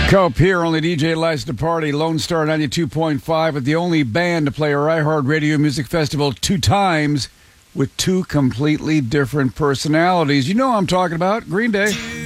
Cope here, only DJ likes to party. Lone Star 92.5, but the only band to play our iHeartRadio Music Festival 2 times with 2 completely different personalities. You know what I'm talking about, Green Day.